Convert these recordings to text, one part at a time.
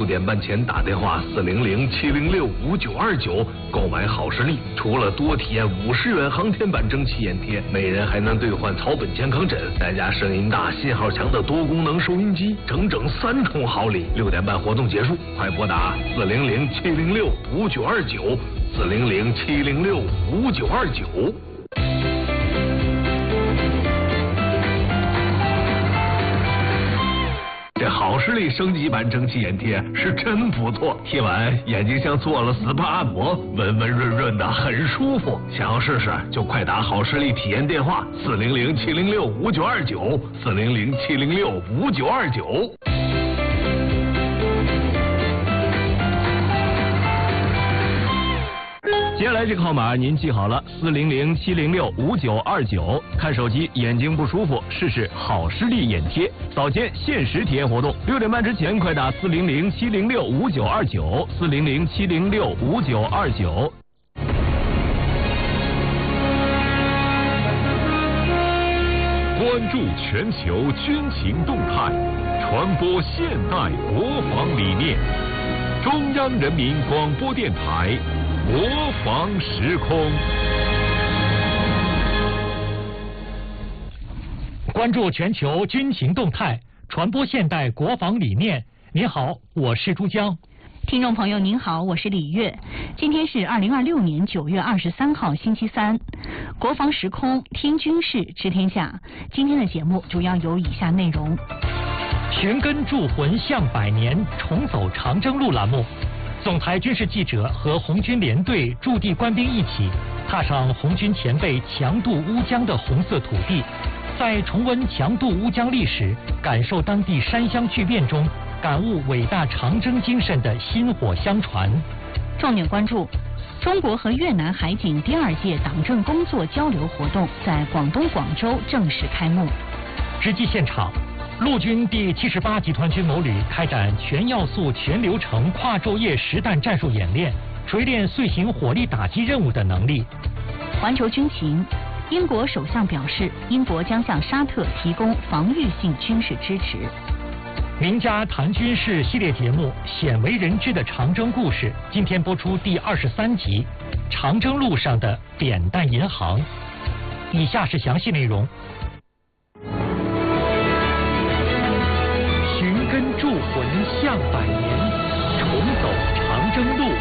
点半前打电话400-706-5929购买好视力，除了多体验50元航天版蒸汽眼贴，每人还能兑换草本健康枕，再加声音大、信号强的多功能收音机，整整3重好礼。6点半活动结束，快拨打400-706-5929，400-706-5929。这好视力升级版蒸汽眼贴是真不错，贴完眼睛像做了 SPA 按摩，温温润润的，很舒服。想要试试就快打好视力体验电话400-706-5929，400-706-5929。接下来这个号码您记好了，400-706-5929。看手机眼睛不舒服，试试好视力眼贴，早间限时体验活动，6点半之前快打400-706-5929，400-706-5929。 关注全球军情动态，传播现代国防理念。中央人民广播电台国防时空。 关注全球军情动态，传播现代国防理念。您好，我是珠江。 听众朋友您好，我是李月。今天是2026年9月23号星期三，国防时空听军事知天下。今天的节目主要有以下内容： 寻根铸魂向百年，重走长征路栏目。总台军事记者和红军联队驻地官兵一起踏上红军前辈强渡乌江的红色土地，在重温强渡乌江历史，感受当地山乡巨变中感悟伟大长征精神的薪火相传。 重点关注中国和越南海警第2届党政工作交流活动在广东广州正式开幕。 直击现场，陆军第78集团军某旅开展全要素全流程跨昼夜实弹战术演练，锤炼遂行火力打击任务的能力。 环球军情，英国首相表示，英国将向沙特提供防御性军事支持。 名家谈军事系列节目《鲜为人知的长征故事》今天播出第23集《长征路上的扁担银行》。以下是详细内容。寻根铸魂向百年，重走长征路。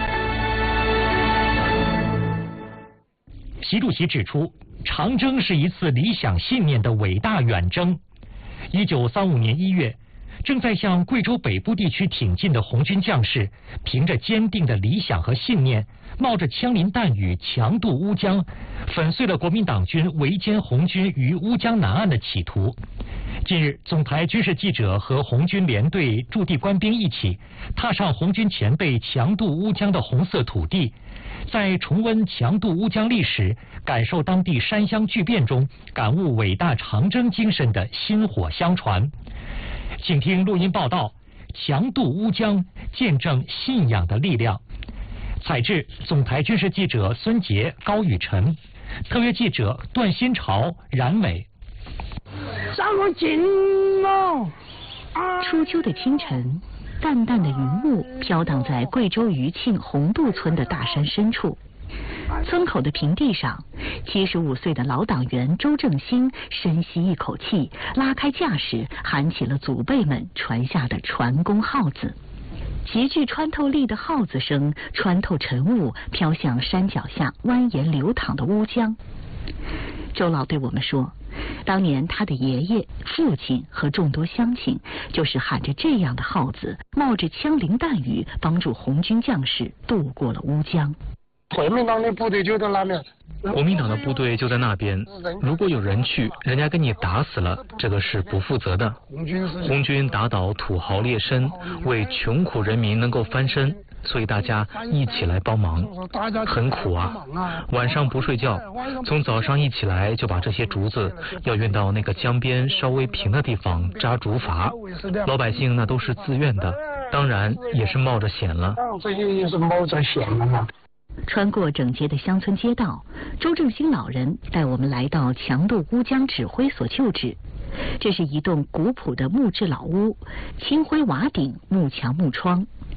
习主席指出，长征是一次理想信念的伟大远征。1935年1月，正在向贵州北部地区挺进的红军将士，凭着坚定的理想和信念，冒着枪林弹雨强渡乌江，粉碎了国民党军围歼红军于乌江南岸的企图。近日，总台军事记者和红军联队驻地官兵一起踏上红军前辈强渡乌江的红色土地，在重温强渡乌江历史，感受当地山乡巨变中感悟伟大长征精神的薪火相传。请听录音报道：强渡乌江，见证信仰的力量。采制总台军事记者孙杰、高宇晨，特约记者段新潮、冉伟。 让我进哦！ 初秋的清晨，淡淡的云雾飘荡在贵州余庆红渡村的大山深处。村口的平地上，75岁的老党员周正兴深吸一口气，拉开架势，喊起了祖辈们传下的传功号子。极具穿透力的号子声穿透晨雾，飘向山脚下蜿蜒流淌的乌江。周老对我们说，当年他的爷爷、父亲和众多乡亲就是喊着这样的号子，冒着枪林弹雨，帮助红军将士渡过了乌江。 国民党的部队就在那边， 国民党的部队就在那边。如果有人去，人家给你打死了，这个是不负责的。红军打倒土豪劣绅，为穷苦人民能够翻身，所以大家一起来帮忙，很苦啊！晚上不睡觉，从早上一起来就把这些竹子要运到那个江边稍微平的地方扎竹筏。老百姓那都是自愿的，当然也是冒着险了。 这也是冒着险了嘛。 穿过整洁的乡村街道，周正兴老人带我们来到强渡乌江指挥所旧址。这是一栋古朴的木质老屋，青灰瓦顶，木墙木窗，